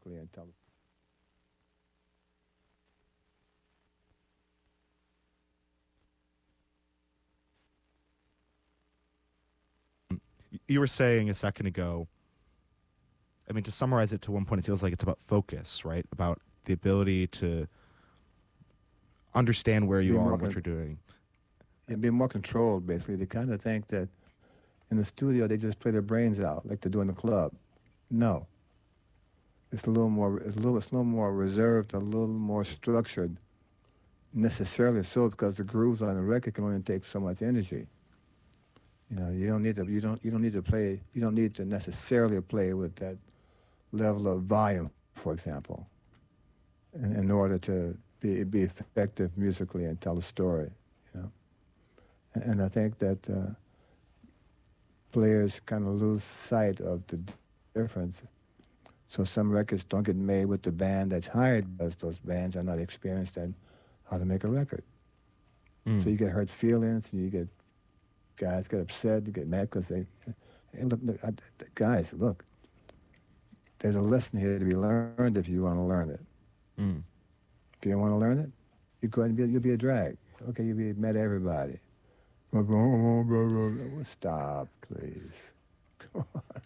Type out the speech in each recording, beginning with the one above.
musically and tell. You were saying a second ago, I mean, to summarize it to one point, it feels like it's about focus, right? About the ability to understand where Be you are more and what you're doing. be more controlled. Basically, they kind of think that in the studio they just play their brains out like they do in the club. No, it's a little more. It's a little more reserved, a little more structured. Necessarily so because the grooves on the record can only take so much energy. You know, you don't need to play. You don't need to necessarily play with that level of volume, for example, in order to be effective musically and tell a story. You know, and I think that players kind of lose sight of the difference. So some records don't get made with the band that's hired because those bands are not experienced in how to make a record. So Mm. you get hurt feelings, and you get guys get upset, you get mad because they, hey, look, guys, look, there's a lesson here to be learned if you want to learn it. Mm. If you don't want to learn it, you go ahead and you'll be a drag. Okay, you'll be mad at everybody. Stop, please. Come on.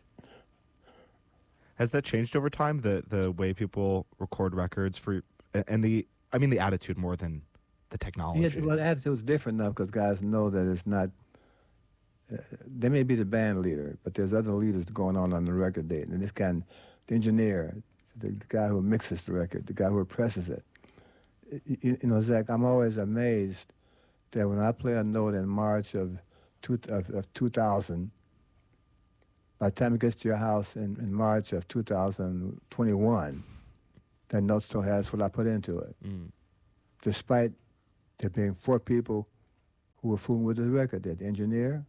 Has that changed over time? The way people record records and the I mean the attitude more than the Yeah, technology. well, the attitude's different now because guys know that it's not. They may be the band leader, but there's other leaders going on the record date. And this guy, the engineer, the guy who mixes the record, the guy who presses it. You know, Zach, I'm always amazed that when I play a note in March of 2000, by the time it gets to your house in March of 2021, that note still has what I put into it. Mm. Despite there being four people who were fooling with the record. The engineer,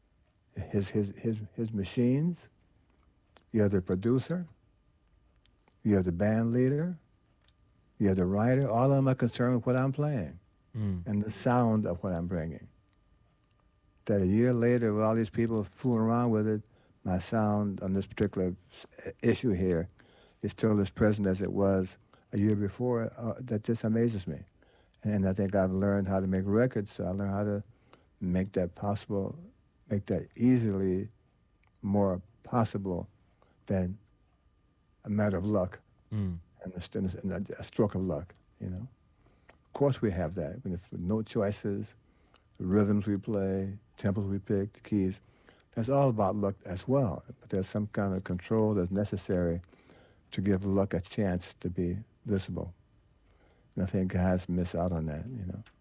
his machines, you have the producer, you have the band leader, you have the writer. All of them are concerned with what I'm playing Mm. and the sound of what I'm bringing. That a year later, with all these people fooling around with it, my sound on this particular issue here is still as present as it was a year before. That just amazes me. And I think I've learned how to make records, so I learned how to make that possible, make that easily more possible than a matter of luck Mm. and a stroke of luck, you know. Of course we have that. With no choices, the rhythms we play, tempos we pick, the keys, that's all about luck as well. But there's some kind of control that's necessary to give luck a chance to be visible. And I think guys miss out on that, you know.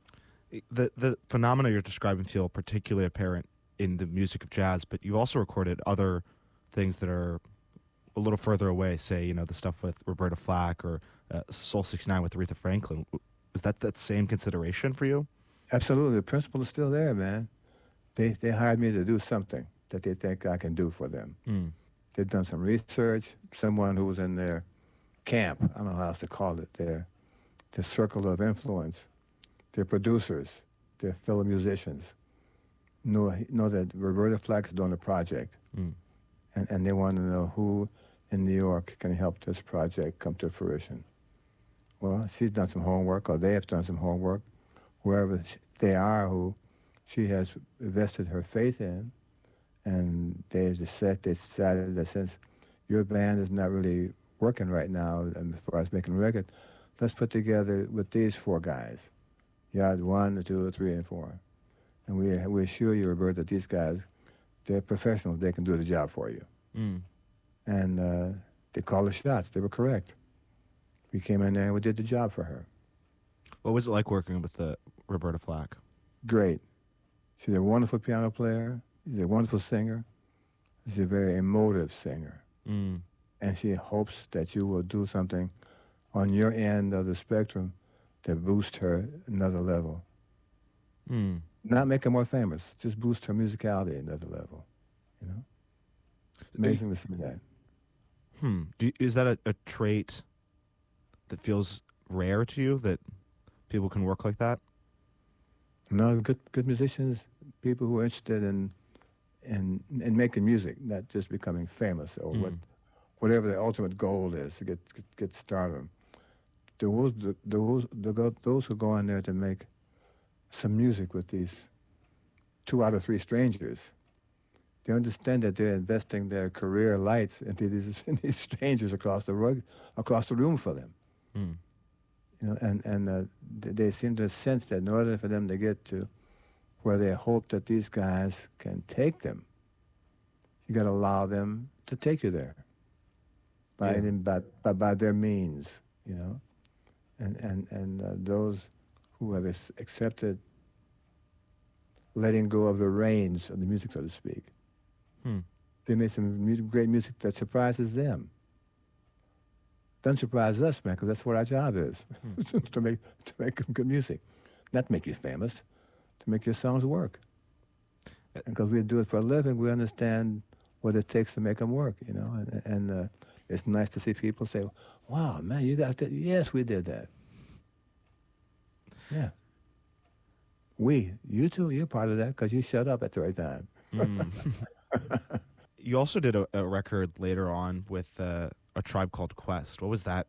The phenomena you're describing feel particularly apparent in the music of jazz, but you also recorded other things that are a little further away. Say, the stuff with Roberta Flack or Soul 69 with Aretha Franklin. Is that same consideration for you? Absolutely. The principle is still there, man. They hired me to do something that they think I can do for them. Mm. They've done some research. Someone who was in their camp, I don't know how else to call it, their circle of influence, their producers, their fellow musicians, know that Roberta Flack is doing a project, Mm. and they want to know who in New York can help this project come to fruition. Well, she's done some homework, or they have done some homework, wherever they are, who she has invested her faith in, and they decided that since your band is not really working right now as far as making a record, let's put together with these four guys. Yard 1, 2, 3, and 4. And we assure you, Robert, that these guys, they're professionals. They can do the job for you. Mm. And they called the shots. They were correct. We came in there and we did the job for her. What was it like working with Roberta Flack? Great. She's a wonderful piano player. She's a wonderful singer. She's a very emotive singer. Mm. And she hopes that you will do something on your end of the spectrum to boost her another level. Mm. Not make her more famous, just boost her musicality another level. You know, it's amazing to see that. Is that a trait that feels rare to you, that people can work like that? No, good musicians, people who are interested in making music, not just becoming famous or whatever the ultimate goal is to get stardom. Those who go in there to make some music with these 2 out of 3 strangers, they understand that they're investing their career lights into in these strangers across the room for them. Mm. You know, and they seem to sense that in order for them to get to where they hope that these guys can take them, you got to allow them to take you there by their means, you know, and those who have accepted letting go of the reins of the music, so to speak. They made some great music that surprises them. Doesn't surprise us, man, because that's what our job is, to make good music, not to make you famous, to make your songs work. And because we do it for a living, we understand what it takes to make them work, you know. And it's nice to see people say, "Wow, man, you guys did." Yes, we did that. Yeah. You too, you're part of that because you shut up at the right time. You also did a record later on with A Tribe Called Quest. What was that?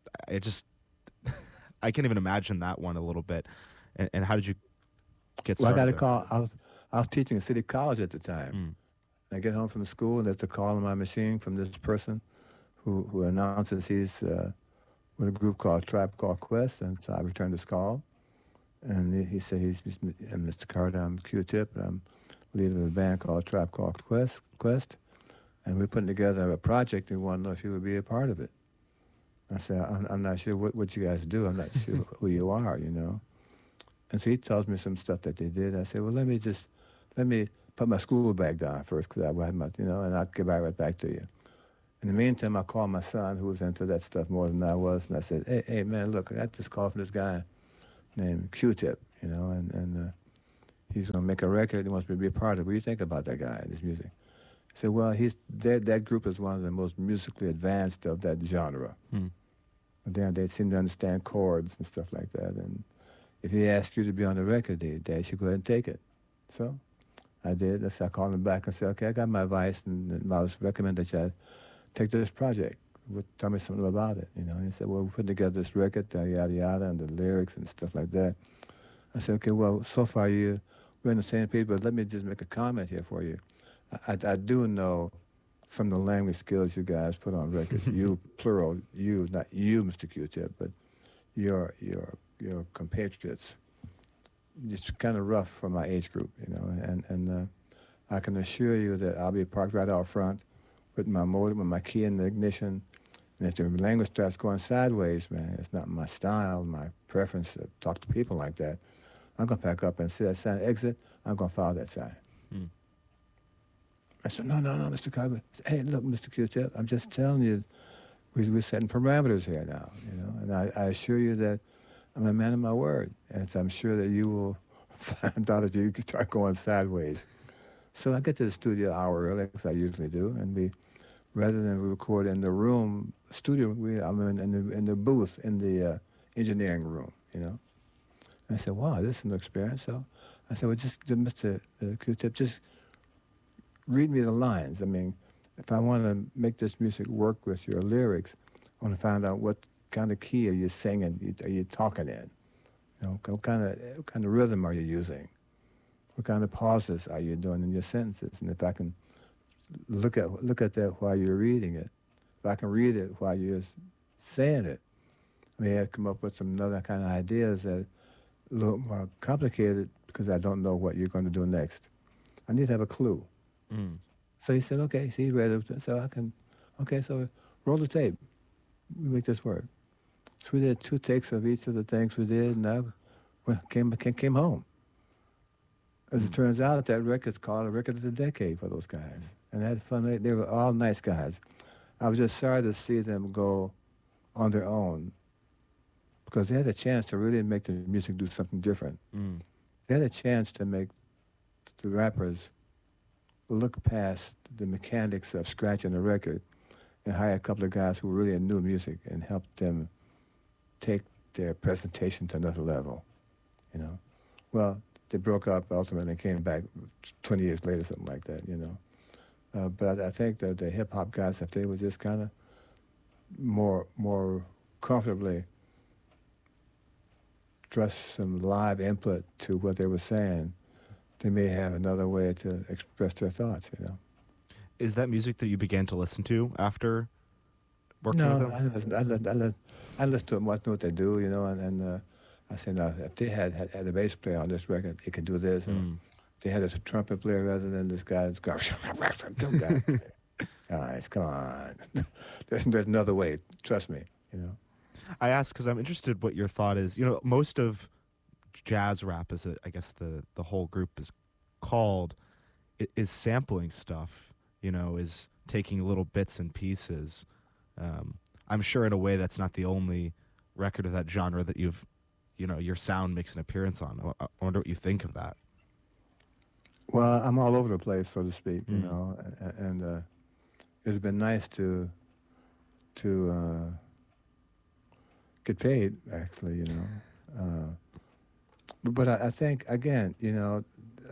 I can't even imagine that one a little bit. And how did you get started? Well, I got a call. I was teaching at City College at the time. I get home from school, and there's a call on my machine from this person who announces he's with a group called Tribe Called Quest, and so I returned his call. And he said, he's Mr. Carter, I'm Q-Tip, I'm leader of a band called Tribe Called Quest, and we're putting together a project, and we want to know if you would be a part of it. I said, I'm not sure what you guys do. I'm not sure who you are, you know. And so he tells me some stuff that they did. I said, well, let me put my school bag down first, because I had my, you know, and I'll get right back to you. In the meantime, I called my son, who was into that stuff more than I was, and I said, hey, man, look, I got this call from this guy named Q-Tip, you know, and he's going to make a record. He wants me to be a part of it. What do you think about that guy and his music? I said, well, that group is one of the most musically advanced of that genre. They seem to understand chords and stuff like that. And if he asks you to be on the record, they should go ahead and take it. So I did. So I called him back and said, okay, I got my advice, and I was recommended that you take this project. Tell me something about it, you know. And he said, well, we put together this record, yada, yada, and the lyrics and stuff like that. I said, okay, well, so far we're in the same page, but let me just make a comment here for you. I do know from the language skills you guys put on record, you, plural, you, not you, Mr. Q-Tip, but your compatriots, just kind of rough for my age group, you know, and I can assure you that I'll be parked right out front with my motor, with my key in the ignition. And if the language starts going sideways, man, it's not my style, my preference to talk to people like that. I'm going to pack up and see that sign, exit. I'm going to follow that sign. I said, no, Mr. Carter. Hey, look, Mr. Q-Tip, I'm just telling you, we're setting parameters here now, you know. And I assure you that I'm a man of my word. And so I'm sure that you will find out if you start going sideways. So I get to the studio an hour early, as I usually do, and rather than record in the room, studio, I'm in the booth in the engineering room, you know. And I said, wow, this is an experience. So I said, well, just Mr. Q-Tip, just read me the lines. I mean, if I want to make this music work with your lyrics, I want to find out what kind of key are you singing, are you talking in? You know, what kind of rhythm are you using? What kind of pauses are you doing in your sentences? And if I can look at that while you're reading it, if I can read it while you're saying it, I may have come up with some other kind of ideas that are a little more complicated because I don't know what you're going to do next. I need to have a clue. So he said, okay, so he's ready. So so roll the tape. We make this work. So we did 2 takes of each of the things we did, and I came home. As it turns out, that record's called a record of the decade for those guys. And I had fun. They were all nice guys. I was just sorry to see them go on their own because they had a chance to really make the music do something different. They had a chance to make the rappers look past the mechanics of scratching a record and hire a couple of guys who really knew music and help them take their presentation to another level, you know. Well, they broke up ultimately and came back 20 years later, something like that, you know. But I think that the hip-hop guys, if they would just kind of more comfortably thrust some live input to what they were saying, they may have another way to express their thoughts, you know. Is that music that you began to listen to after working with No, them? I listen to them, watch what they do, you know, and I say, now, if they had a bass player on this record, he could do this. And they had a trumpet player rather than this guy's guy. Guys, come on. There's another way. Trust me, you know. I ask because I'm interested what your thought is. You know, most of jazz rap, as I guess the whole group is called, is sampling stuff. You know, is taking little bits and pieces. I'm sure in a way that's not the only record of that genre that you've, you know, your sound makes an appearance on. I wonder what you think of that. Well, I'm all over the place, so to speak, you know, and it's been nice to get paid, actually, you know. But I think, again, you know,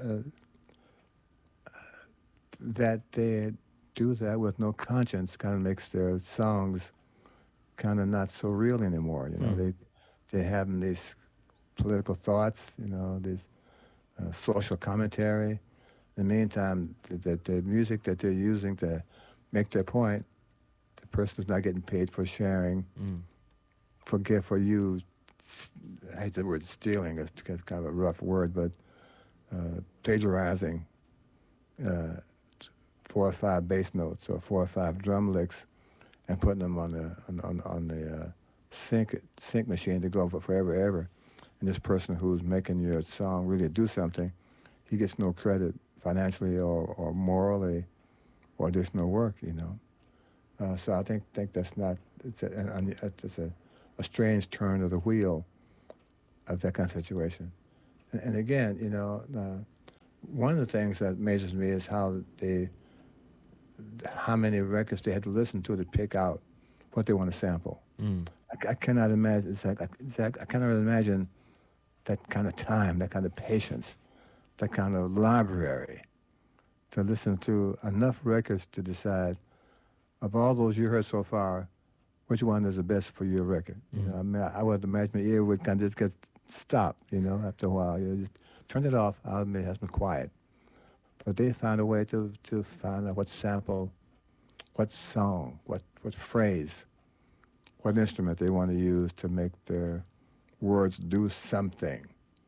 that they do that with no conscience kind of makes their songs kind of not so real anymore. You know, they have these political thoughts, you know, this social commentary. In the meantime, the music that they're using to make their point, the person is not getting paid for sharing. For you, I hate the word stealing, it's kind of a rough word, but plagiarizing 4 or 5 bass notes or 4 or 5 drum licks and putting them on the sync machine to go for forever ever. And this person who's making your song really do something, he gets no credit financially or morally or additional work, you know. So I think that's not, it's a strange turn of the wheel of that kind of situation. And again, you know, one of the things that amazes me is how many records they had to listen to pick out what they want to sample. I cannot imagine. I cannot imagine that kind of time, that kind of patience, that kind of library to listen to enough records to decide, of all those you heard so far, which one is the best for your record. You know, I mean, I would imagine my ear would kind of just get stopped, you know, after a while. You just turn it off. I'll admit it has been quiet. But they found a way to find out what sample, what song, what phrase, what instrument they want to use to make their words do something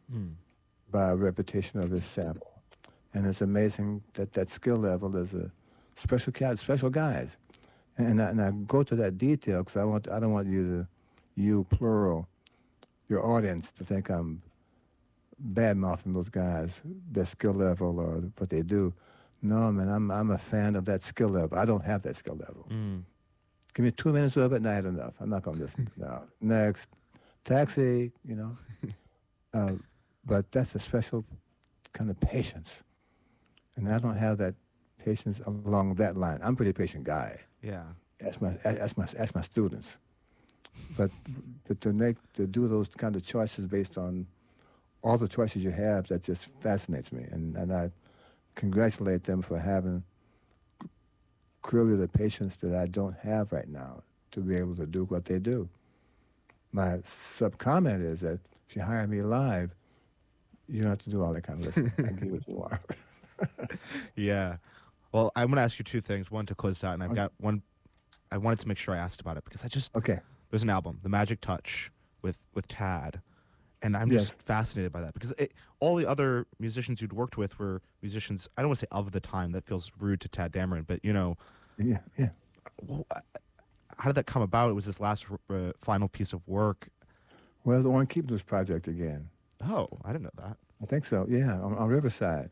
by a repetition of this sample. And it's amazing that skill level is a special guys. And I go to that detail because I don't want you plural, your audience to think I'm bad-mouthing those guys, their skill level or what they do. No, man, I'm a fan of that skill level. I don't have that skill level. Give me 2 minutes of it and I had enough. I'm not going to listen now. Next, taxi, you know. But that's a special kind of patience. And I don't have that patience along that line. I'm a pretty patient guy. Yeah. That's my students. But to do those kind of choices based on all the choices you have, that just fascinates me. And I congratulate them for having clearly the patience that I don't have right now to be able to do what they do. My sub-comment is that if you hire me live, you don't have to do all that kind of listening. I give you what you want. Yeah. Well, I'm going to ask you 2 things. One to close out, and I've got one. I wanted to make sure I asked about it because there's an album, The Magic Touch, with Tad, and I'm just fascinated by that because all the other musicians you'd worked with were musicians. I don't want to say of the time. That feels rude to Tad Dameron, but you know. Yeah. Well, how did that come about? It was this last final piece of work. Well, I want to keep this project again. Oh, I didn't know that. I think so. Yeah, on Riverside.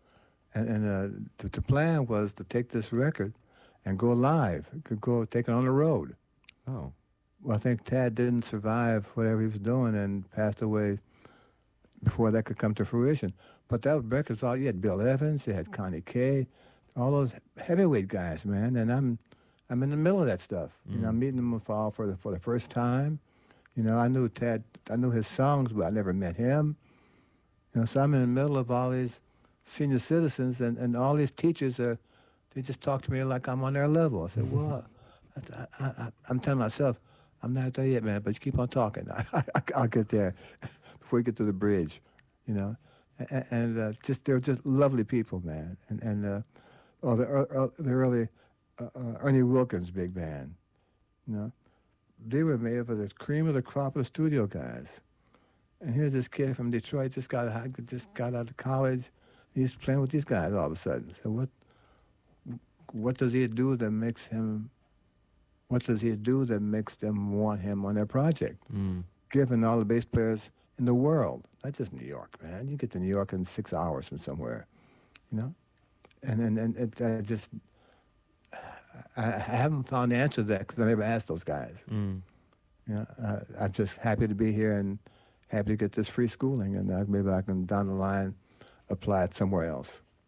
And the plan was to take this record and go live. Could go take it on the road. Oh. Well, I think Tad didn't survive whatever he was doing and passed away before that could come to fruition. But that record's all, you had Bill Evans, you had Connie Kay, all those heavyweight guys, man. And I'm in the middle of that stuff. You know, I'm meeting them for the first time. You know, I knew Tad, I knew his songs, but I never met him. You know, so I'm in the middle of all these senior citizens and all these teachers they just talk to me like I'm on their level. I said, well, I'm telling myself, I'm not there yet, man. But you keep on talking. I'll get there before you get to the bridge, you know. And just they're just lovely people, man. Oh, the early Ernie Wilkins big band, you know. They were made up of the cream of the crop of the studio guys. And here's this kid from Detroit just got out of college. He's playing with these guys all of a sudden. So what does he do that makes him? What does he do that makes them want him on their project? Mm. Given all the bass players in the world, not just New York, man. You get to New York in 6 hours from somewhere, you know. And I just I haven't found the answer to that because I never asked those guys. Mm. You know, I'm just happy to be here and happy to get this free schooling, and maybe I can down the line apply it somewhere else.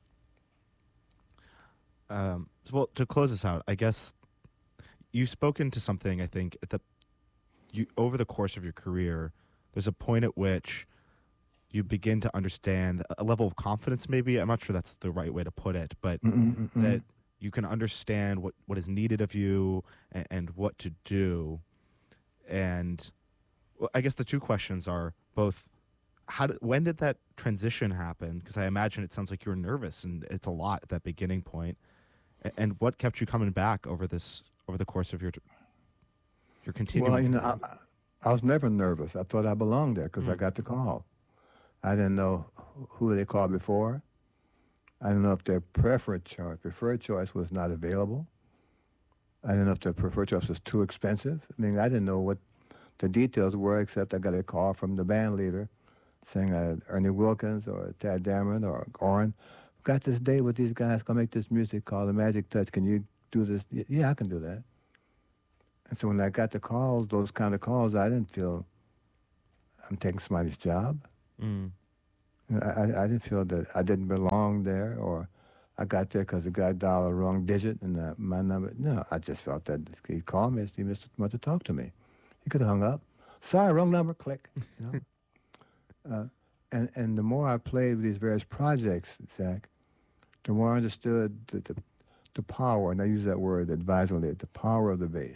Well, to close this out, I guess you've spoken to something. I think you over the course of your career, there's a point at which you begin to understand a level of confidence. Maybe I'm not sure that's the right way to put it, but that you can understand what is needed of you and what to do. And well, I guess the two questions are both, when did that transition happen? Because I imagine it sounds like you were nervous, and it's a lot at that beginning point. And what kept you coming back over the course of your continuing? Well, you know, I was never nervous. I thought I belonged there because I got the call. I didn't know who they called before. I didn't know if their preferred choice was not available. I didn't know if their preferred choice was too expensive. I mean, I didn't know what the details were, except I got a call from the band leader saying Ernie Wilkins or Tad Dameron or Orrin, got this date with these guys, gonna make this music called The Magic Touch. Can you do this? Yeah, I can do that. And so when I got the calls, those kind of calls, I didn't feel I'm taking somebody's job. Mm. I didn't feel that I didn't belong there, or I got there because the guy dialed the wrong digit and my number. No, I just felt that he called me. He must want to talk to me. He could have hung up. Sorry, wrong number. Click. You know? And the more I played with these various projects, Zach, the more I understood the power, and I use that word advisedly, the power of the bass.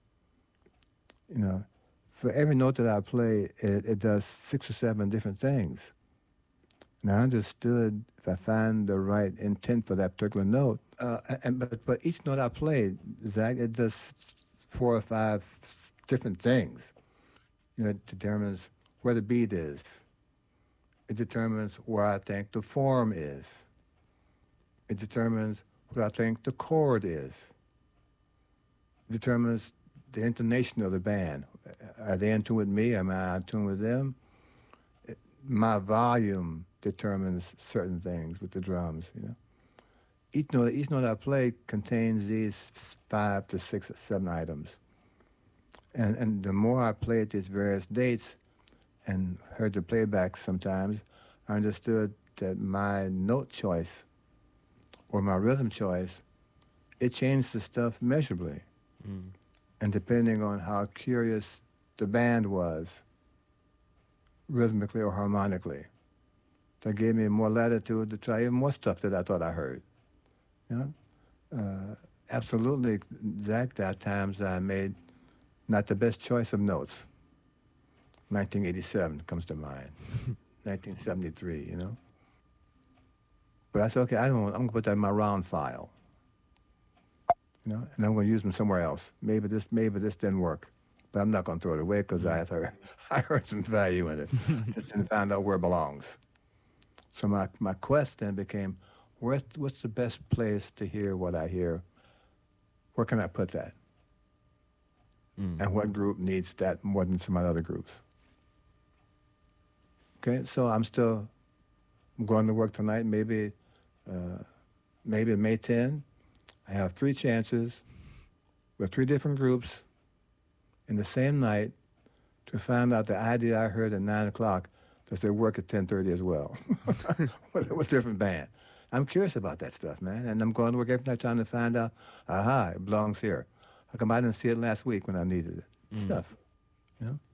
You know, for every note that I play, it does 6 or 7 different things. And I understood if I find the right intent for that particular note, but each note I play, Zach, it does 4 or 5 different things. You know, it determines where the beat is. It determines where I think the form is. It determines what I think the chord is. It determines the intonation of the band. Are they in tune with me? Am I in tune with them? My volume determines certain things with the drums, you know. Each note I play contains these 5 to 6 or 7 items. And the more I play at these various dates and heard the playback sometimes, I understood that my note choice or my rhythm choice, it changed the stuff measurably. Mm. And depending on how curious the band was, rhythmically or harmonically, that gave me more latitude to try even more stuff that I thought I heard. You know, absolutely. Zach, there are times I made not the best choice of notes. 1987 comes to mind. 1973, you know. But I said, okay, I'm gonna put that in my round file. You know, and I'm gonna use them somewhere else. Maybe this didn't work, but I'm not gonna throw it away because I heard some value in it and found out where it belongs. So my quest then became, what's the best place to hear what I hear? Where can I put that? Mm. And what group needs that more than some other groups? Okay, so I'm going to work tonight, maybe May 10. I have 3 chances with 3 different groups in the same night to find out the idea I heard at 9 o'clock, does they work at 10:30 as well with different band. I'm curious about that stuff, man, and I'm going to work every night trying to find out, it belongs here. How come I didn't see it last week when I needed it? Stuff, you know?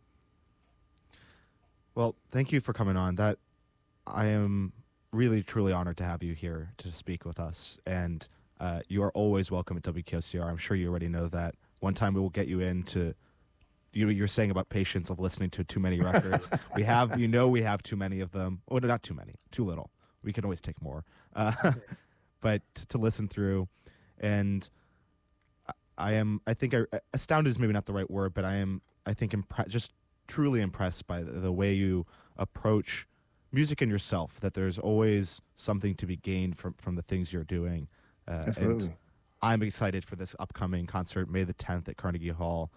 Well, thank you for coming on. That I am really, truly honored to have you here to speak with us. And you are always welcome at WKOCR. I'm sure you already know that. one time we will get you into. You're saying about patience of listening to too many records. We have too many of them. Oh, not too many, too little. We can always take more. But to listen through, and I think astounded is maybe not the right word, but I think just truly impressed by the way you approach music and yourself, that there's always something to be gained from the things you're doing. Absolutely. And I'm excited for this upcoming concert, May the 10th at Carnegie Hall.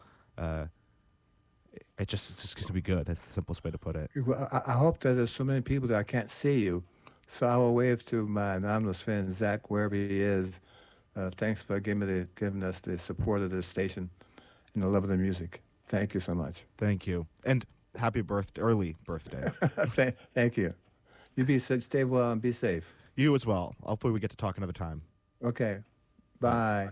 It's just going to be good. That's the simplest way to put it. Well, I hope that there's so many people that I can't see you. So I will wave to my anonymous friend, Zach, wherever he is. Thanks for giving us the support of the station and the love of the music. Thank you so much. Thank you. And happy early birthday. Thank you. You stay well and be safe. You as well. Hopefully we get to talk another time. Okay. Bye.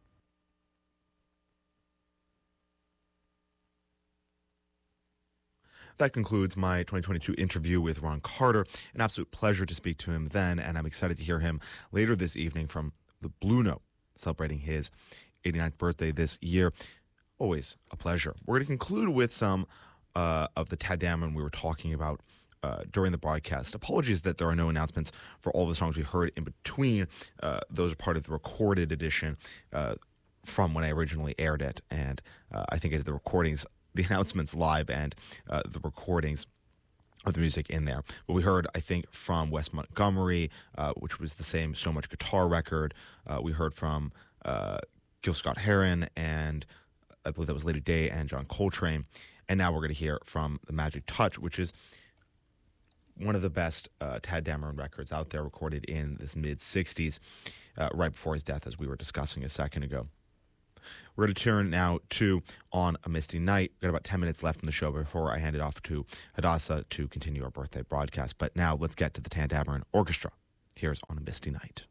That concludes my 2022 interview with Ron Carter. An absolute pleasure to speak to him then, and I'm excited to hear him later this evening from the Blue Note, celebrating his 89th birthday this year. Always a pleasure. We're going to conclude with some of the Tadd Dameron we were talking about during the broadcast. Apologies that there are no announcements for all the songs we heard in between. Those are part of the recorded edition from when I originally aired it, and I think I did the announcements live and the recordings of the music in there. But we heard, I think, from Wes Montgomery, which was the same So Much Guitar record. We heard from Gil Scott-Heron, and I believe that was Lady Day and John Coltrane. And now we're going to hear from The Magic Touch, which is one of the best Tadd Dameron records out there, recorded in the mid-'60s, right before his death, as we were discussing a second ago. We're going to turn now to On a Misty Night. We've got about 10 minutes left in the show before I hand it off to Hadassah to continue our birthday broadcast. But now let's get to the Tadd Dameron Orchestra. Here's On a Misty Night.